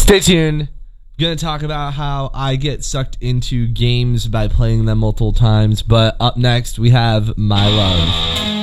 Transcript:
Stay tuned. I'm going to talk about how I get sucked into games by playing them multiple times. But up next, we have My Love.